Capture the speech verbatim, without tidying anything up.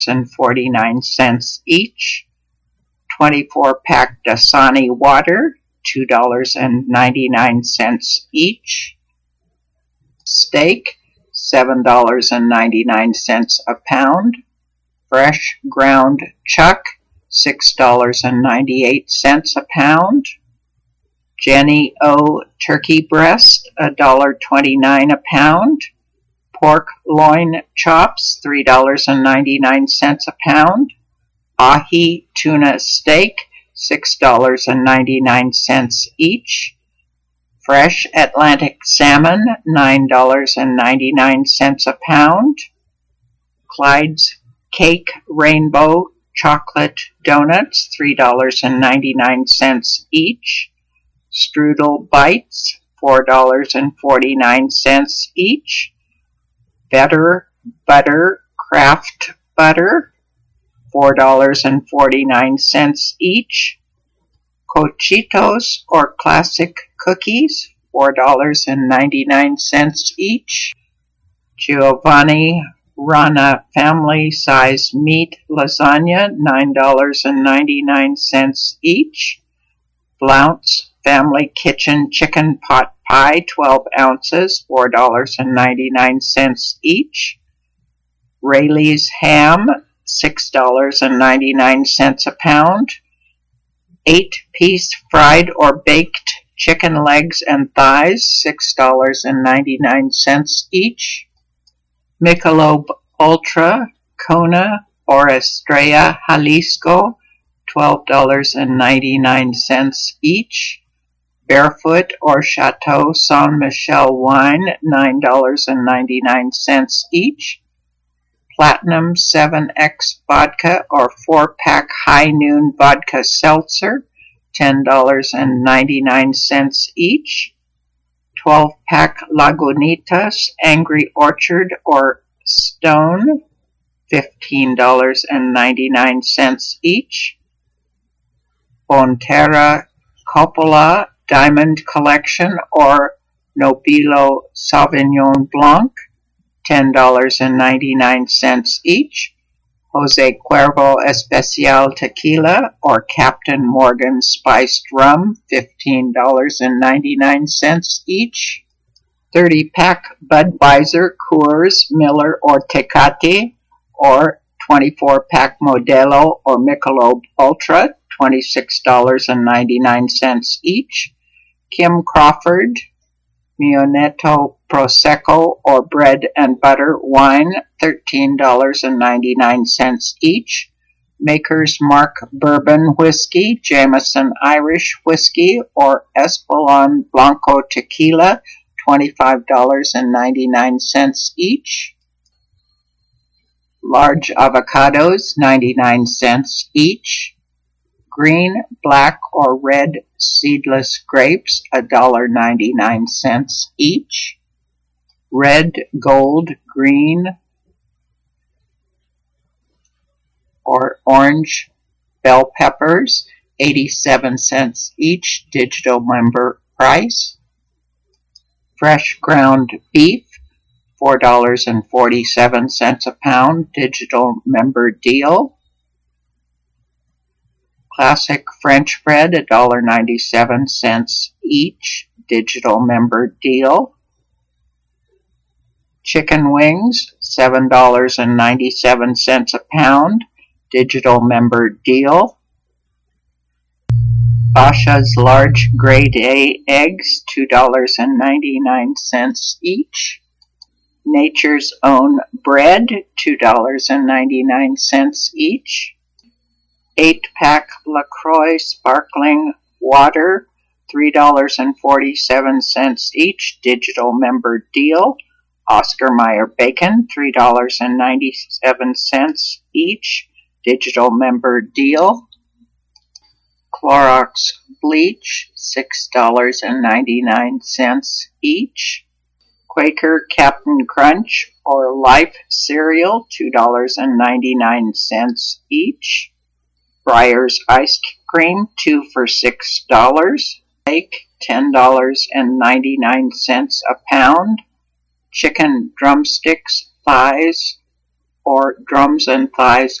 and forty-nine cents each. twenty-four pack Dasani water, two dollars and ninety-nine cents each. Steak, seven dollars and ninety-nine cents a pound. Fresh ground chuck, six dollars and ninety-eight cents a pound. Jenny O turkey breast, one dollar and twenty-nine cents a pound. Pork loin chops, three dollars and ninety-nine cents a pound. Ahi tuna steak, six dollars and ninety-nine cents each. Fresh Atlantic salmon, nine dollars and ninety-nine cents a pound. Clyde's Cake Rainbow chocolate donuts, three dollars and ninety-nine cents each. Strudel bites, four dollars and forty-nine cents each. Better butter craft butter, four dollars and forty-nine cents each. Cochitos or classic cookies, four dollars and ninety-nine cents each. Giovanni Rana family size meat lasagna, nine dollars and ninety-nine cents each. Blount's Family Kitchen chicken pot pie, twelve ounces, four dollars and ninety-nine cents each. Rayleigh's ham, six dollars and ninety-nine cents a pound. eight-piece fried or baked chicken legs and thighs, six dollars and ninety-nine cents each. Michelob Ultra, Kona or Estrella Jalisco, twelve dollars and ninety-nine cents each. Barefoot or Chateau Saint Michelle wine, nine dollars and ninety-nine cents each. Platinum seven X vodka or four pack High Noon vodka seltzer, ten dollars and ninety-nine cents each. twelve pack Lagunitas Angry Orchard or Stone, fifteen dollars and ninety-nine cents each. Bonterra Coppola Diamond Collection or Nobilo Sauvignon Blanc, ten dollars and ninety-nine cents each. Jose Cuervo Especial Tequila or Captain Morgan Spiced Rum, fifteen dollars and ninety-nine cents each. thirty pack Budweiser, Coors, Miller or Tecate or twenty-four pack Modelo or Michelob Ultra, twenty-six dollars and ninety-nine cents each. Kim Crawford Mionetto Prosecco or bread and butter wine, thirteen dollars and ninety-nine cents each. Maker's Mark Bourbon Whiskey, Jameson Irish Whiskey or Espolon Blanco Tequila, twenty-five dollars and ninety-nine cents each. Large avocados, ninety-nine cents each. Green, black, or red seedless grapes, one dollar and ninety-nine cents each. Red, gold, green, or orange bell peppers, eighty-seven cents each, digital member price. Fresh ground beef, four dollars and forty-seven cents a pound, digital member deal. Classic French bread, one dollar and ninety-seven cents each, digital member deal. Chicken wings, seven dollars and ninety-seven cents a pound, digital member deal. Basha's large grade A eggs, two dollars and ninety-nine cents each. Nature's Own bread, two dollars and ninety-nine cents each. eight pack LaCroix sparkling water, three dollars and forty-seven cents each, digital member deal. Oscar Mayer bacon, three dollars and ninety-seven cents each, digital member deal. Clorox bleach, six dollars and ninety-nine cents each. Quaker Captain Crunch or Life cereal, two dollars and ninety-nine cents each. Breyers ice cream, two for six dollars. Steak, ten dollars and ninety-nine cents a pound. Chicken drumsticks, thighs, or drums and thighs